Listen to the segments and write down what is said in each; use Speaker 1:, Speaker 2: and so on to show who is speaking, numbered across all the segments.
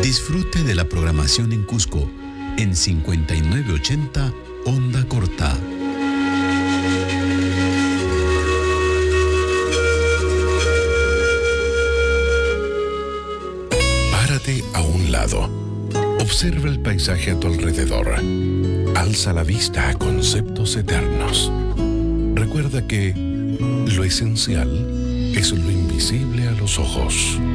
Speaker 1: Disfrute de la programación en Cusco en 5980 onda corta.
Speaker 2: Párate a un lado. Observa el paisaje a tu alrededor. Alza la vista a conceptos eternos. Recuerda que lo esencial es lo invisible a los ojos.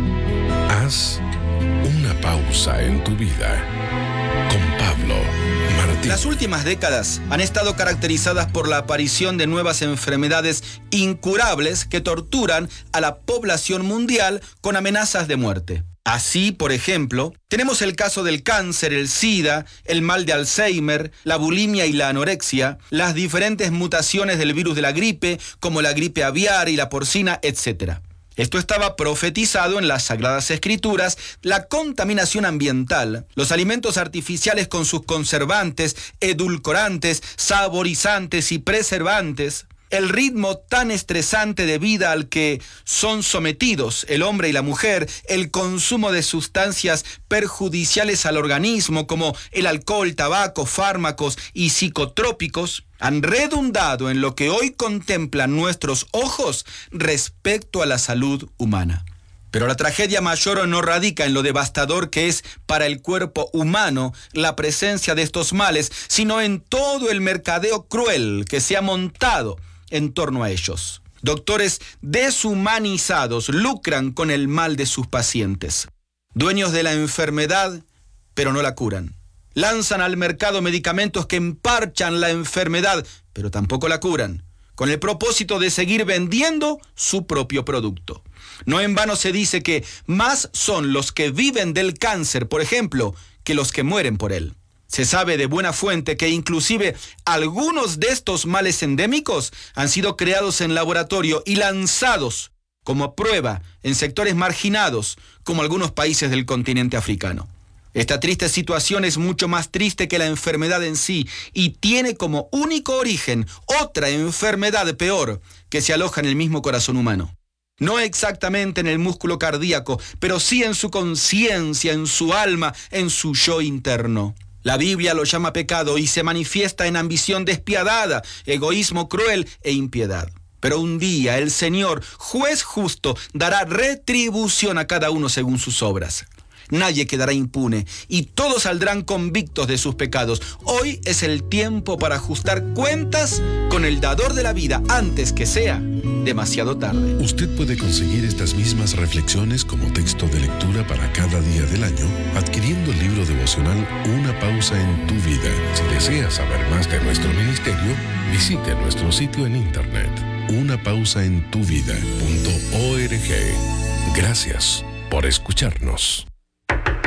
Speaker 2: Haz una pausa en tu vida. Con Pablo Martín.
Speaker 3: Las últimas décadas han estado caracterizadas por la aparición de nuevas enfermedades incurables que torturan a la población mundial con amenazas de muerte. Así, por ejemplo, tenemos el caso del cáncer, el SIDA, el mal de Alzheimer, la bulimia y la anorexia, las diferentes mutaciones del virus de la gripe, como la gripe aviar y la porcina, etc. Esto estaba profetizado en las Sagradas Escrituras, la contaminación ambiental, los alimentos artificiales con sus conservantes, edulcorantes, saborizantes y preservantes, el ritmo tan estresante de vida al que son sometidos el hombre y la mujer, el consumo de sustancias perjudiciales al organismo como el alcohol, tabaco, fármacos y psicotrópicos, han redundado en lo que hoy contemplan nuestros ojos respecto a la salud humana. Pero la tragedia mayor no radica en lo devastador que es para el cuerpo humano la presencia de estos males, sino en todo el mercadeo cruel que se ha montado en torno a ellos. Doctores deshumanizados lucran con el mal de sus pacientes. Dueños de la enfermedad, pero no la curan. Lanzan al mercado medicamentos que emparchan la enfermedad, pero tampoco la curan, con el propósito de seguir vendiendo su propio producto. No en vano se dice que más son los que viven del cáncer, por ejemplo, que los que mueren por él. Se sabe de buena fuente que inclusive algunos de estos males endémicos han sido creados en laboratorio y lanzados como prueba en sectores marginados, como algunos países del continente africano. Esta triste situación es mucho más triste que la enfermedad en sí y tiene como único origen otra enfermedad peor que se aloja en el mismo corazón humano. No exactamente en el músculo cardíaco, pero sí en su conciencia, en su alma, en su yo interno. La Biblia lo llama pecado y se manifiesta en ambición despiadada, egoísmo cruel e impiedad. Pero un día el Señor, juez justo, dará retribución a cada uno según sus obras. Nadie quedará impune y todos saldrán convictos de sus pecados. Hoy es el tiempo para ajustar cuentas con el dador de la vida antes que sea demasiado tarde.
Speaker 2: Usted puede conseguir estas mismas reflexiones como texto de lectura para cada día del año adquiriendo el libro devocional Una pausa en tu vida. Si desea saber más de nuestro ministerio, visite nuestro sitio en internet unapausaentuvida.org. Gracias por escucharnos.